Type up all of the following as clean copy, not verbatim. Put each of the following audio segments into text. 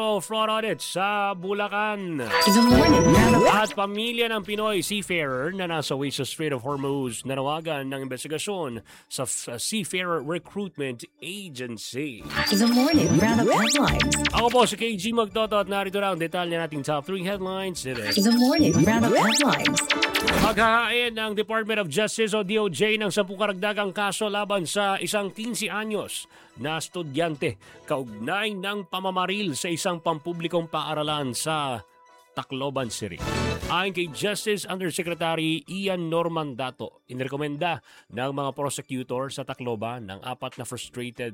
Fraud audit sa Bulacan. Good morning, At pamilya ng Pinoy seafarer na nasawi sa Strait of Hormuz nanawagan ng investigasyon sa Seafarer Recruitment Agency. Good morning, round of headlines. Ako po si KG Magtoto at narito na ang detalye nating top 3 headlines today. Good morning, round of headlines. Maghahain ng Department of Justice o DOJ ng 10 karagdagang kaso laban sa isang 15 anyos na estudyante kaugnay ng pamamaril sa isang pampublikong paaralan sa Tacloban City. Ayon kay Justice Undersecretary Ian Normandato, inirekomenda ng mga prosecutor sa Tacloban ng 4 na frustrated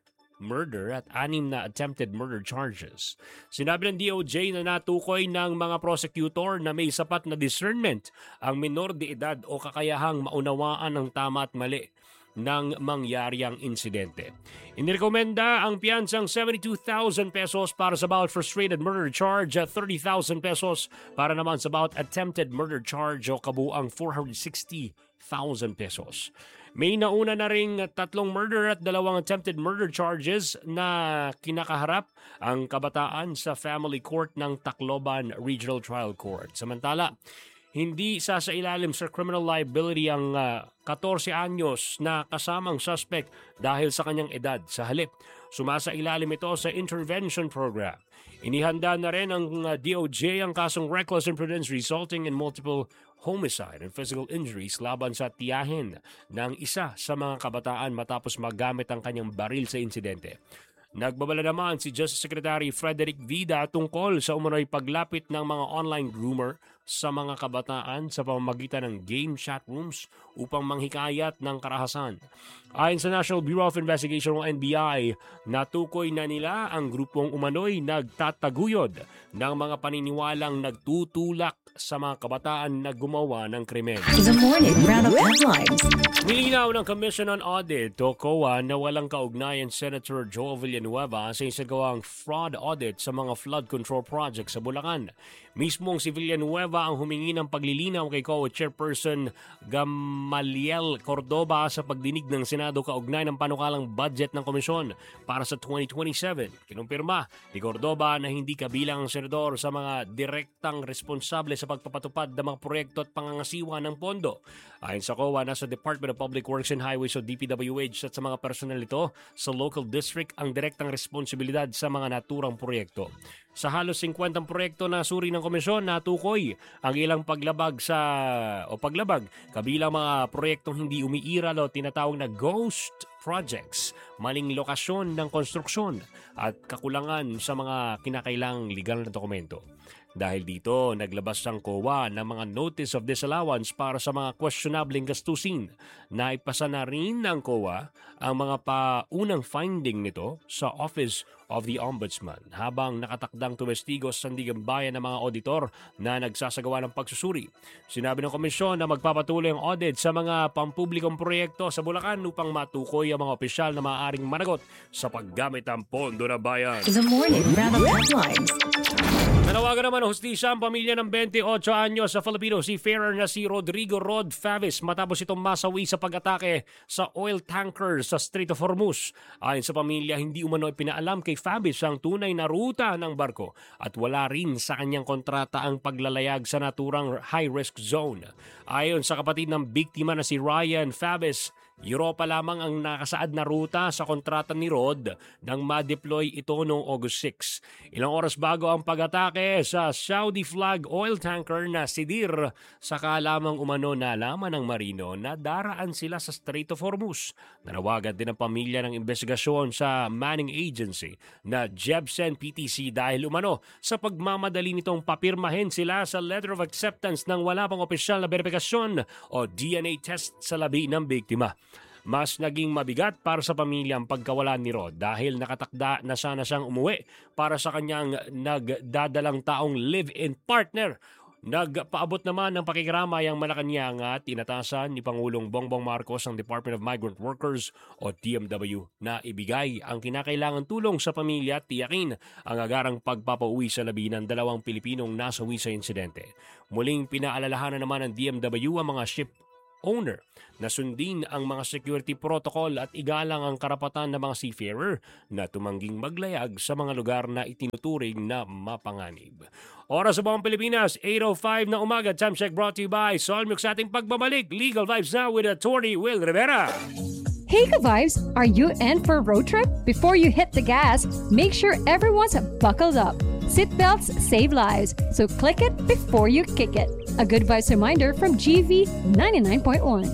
murder at 6 na attempted murder charges. Sinabi ng DOJ na natukoy ng mga prosecutor na may sapat na discernment ang menor de edad o kakayahang maunawaan ng tama at mali ng mangyaring insidente. Inirekomenda ang piyansang 72,000 pesos para sa bawat frustrated murder charge at 30,000 pesos para naman sa bawat attempted murder charge o kabuang 460,000 pesos. May nauna na ring 3 murder at 2 attempted murder charges na kinakaharap ang kabataan sa Family Court ng Tacloban Regional Trial Court. Samantala, hindi sasailalim sa criminal liability ang 14 anyos na kasamang suspect dahil sa kanyang edad. Sa halip, sumasailalim ito sa intervention program. Inihanda na rin ng DOJ ang kasong reckless imprudence resulting in multiple homicide and physical injuries laban sa tiyahin ng isa sa mga kabataan matapos magamit ang kanyang baril sa insidente. Nagbabala naman si Justice Secretary Frederick Vida tungkol sa umunoy paglapit ng mga online groomer sa mga kabataan sa pamamagitan ng game chat rooms upang manghikayat ng karahasan. Ayon sa National Bureau of Investigation o NBI, natukoy na nila ang grupong umano'y nagtataguyod ng mga paniniwalang nagtutulak sa mga kabataan na gumawa ng krimen. Good morning, round of headlines. Nilinaw ng Commission on Audit o COA na walang kaugnayan Senator Joel Villanueva sa isagawang fraud audit sa mga flood control projects sa Bulacan. Mismong si Villanueva ang humingi ng paglilinaw kay COA Chairperson Gamaliel Cordoba sa pagdinig ng Senado kaugnay ng panukalang budget ng komisyon para sa 2027. Kinumpirma ni Cordoba na hindi kabilang ang senador sa mga direktang responsable sa pagpapatupad ng mga proyekto at pangangasiwa ng pondo. Ayon sa COA, nasa Department of Public Works and Highways o DPWH at sa mga personel nito sa local district ang direktang responsibilidad sa mga naturang proyekto. Sa halos 50 proyekto na suri ng komisyon, natukoy ang ilang paglabag kabilang mga proyektong hindi umiiral o tinatawag na ghost projects, maling lokasyon ng konstruksyon at kakulangan sa mga kinakailangang legal na dokumento. Dahil dito, naglabas ang COA ng mga notice of disallowance para sa mga questionableng gastusin. Naipasa na rin ng COA ang mga paunang finding nito sa Office of the Ombudsman habang nakatakdang tumestigos sa sandigang bayan ng mga auditor na nagsasagawa ng pagsusuri. Sinabi ng komisyon na magpapatuloy ang audit sa mga pampublikong proyekto sa Bulacan upang matukoy ang mga opisyal na maaaring managot sa paggamit ng pondo ng bayan. Good morning, round of headlines. Nanawagan naman ng hustisya ang pamilya ng 28 anyos sa Filipino seafarer na si Rodrigo Rod Favis matapos itong masawi sa pag-atake sa oil tanker sa Strait of Hormuz. Ayon sa pamilya, hindi umano ipinaalam kay Favis ang tunay na ruta ng barko at wala rin sa kanyang kontrata ang paglalayag sa naturang high-risk zone. Ayon sa kapatid ng biktima na si Ryan Favis, Europa lamang ang nakasaad na ruta sa kontrata ni Rod nang ma-deploy ito noong August 6. Ilang oras bago ang pag-atake sa Saudi flag oil tanker na Sidir, saka lamang umano nalaman ng marino na daraan sila sa Strait of Hormuz. Nanawagan din ang pamilya ng investigasyon sa Manning Agency na Jebsen PTC dahil umano sa pagmamadali nitong papirmahin sila sa letter of acceptance ng wala pang opisyal na verifikasyon o DNA test sa labi ng biktima. Mas naging mabigat para sa pamilya ang pagkawala ni Rod dahil nakatakda na sana siyang umuwi para sa kanyang nagdadalang taong live-in partner. Nagpaabot naman ng pakikiramay ang Malacanang at tinatasan ni Pangulong Bongbong Marcos ang Department of Migrant Workers o DMW na ibigay ang kinakailangan tulong sa pamilya at tiyakin ang agarang pagpapauwi sa labi ng 2 Pilipinong nasawi sa insidente. Muling pinaalalahanan naman ng DMW ang mga ship owner na sundin ang mga security protocol at igalang ang karapatan ng mga seafarer na tumangging maglayag sa mga lugar na itinuturing na mapanganib. Oras sa buong Pilipinas, 8:05 na umaga. Time check brought to you by Solmux sa ating pagbabalik. Legal Vibes Now with Attorney Will Rivera. Hey ka-vibes, are you in for a road trip? Before you hit the gas, make sure everyone's buckled up. Seatbelts save lives, so click it before you kick it. A good vibes reminder from GV 99.1.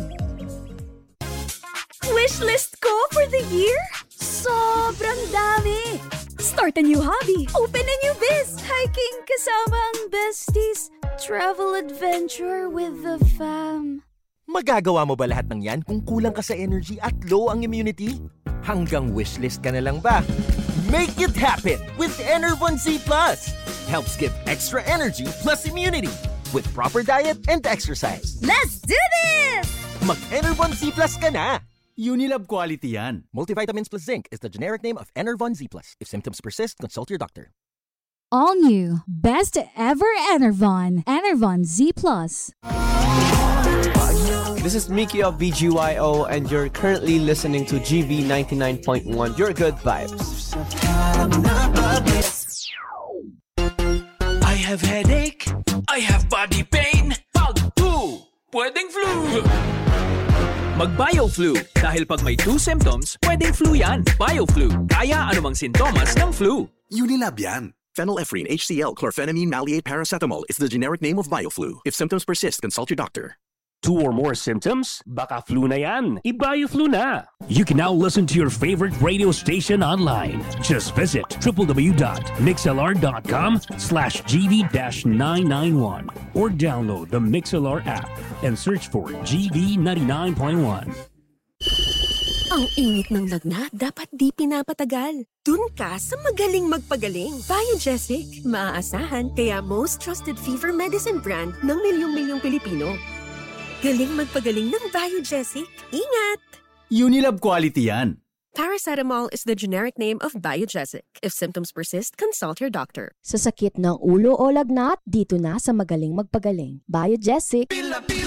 Wishlist ko for the year? Sobrang dami! Start a new hobby, open a new biz, hiking kasama ang besties, travel adventure with the fam. Magagawa mo ba lahat ng yan kung kulang ka sa energy at low ang immunity? Hanggang wishlist ka na lang ba? Make it happen with Enervon Z+. Helps give extra energy plus immunity with proper diet and exercise. Let's do this! Mag-Enervon Z+ ka na! Unilab quality yan. Multivitamins plus zinc is the generic name of Enervon Z+. If symptoms persist, consult your doctor. All new, best ever Enervon. Enervon Z+. This is Mickey of BGYO, and you're currently listening to GB 99.1, Your Good Vibes. I have headache, I have body pain, pag 2, pwedeng flu. Mag-BioFlu, dahil pag may 2 symptoms, pwedeng flu yan. BioFlu, kaya anumang sintomas ng flu. Unilab yan. Phenylephrine, HCl, chlorphenamine, maleate, paracetamol is the generic name of BioFlu. If symptoms persist, consult your doctor. 2 or more symptoms? Baka flu na yan. I-BioFlu na. You can now listen to your favorite radio station online. Just visit www.mixlr.com/GV-991 or download the MixLR app and search for GV 99.1. Ang init ng lagnat, dapat di pinapatagal. Dun ka sa magaling magpagaling. Biogesic, maaasahan kaya most trusted fever medicine brand ng milyong-milyong Pilipino. Galing magpagaling ng Biogesic. Ingat! Unilab quality yan. Paracetamol is the generic name of Biogesic. If symptoms persist, consult your doctor. Sa sakit ng ulo o lagnat, dito na sa magaling magpagaling. Biogesic.